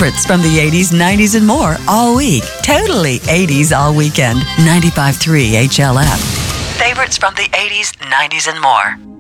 Favorites from the 80s, 90s, and more all week. Totally 80s all weekend. 95.3 HLF. Favorites from the 80s, 90s, and more.